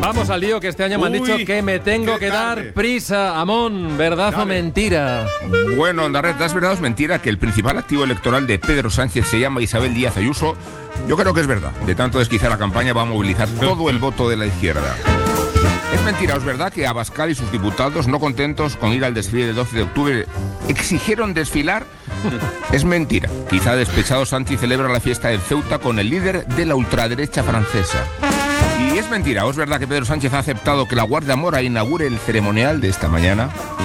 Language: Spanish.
Vamos al lío, que este año me han dicho que me tengo que dar prisa. Amón, ¿verdad o mentira? Bueno, Ondarreta, ¿es verdad o es mentira que el principal activo electoral de Pedro Sánchez se llama Isabel Díaz Ayuso? Yo creo que es verdad. De tanto desquiciar la campaña va a movilizar todo el voto de la izquierda. ¿Es mentira o es verdad que Abascal y sus diputados, no contentos con ir al desfile del 12 de octubre, exigieron desfilar? Es mentira. Quizá despechado Santi celebra la fiesta de Ceuta con el líder de la ultraderecha francesa. ¿Y es mentira o es verdad que Pedro Sánchez ha aceptado que la Guardia Mora inaugure el ceremonial de esta mañana?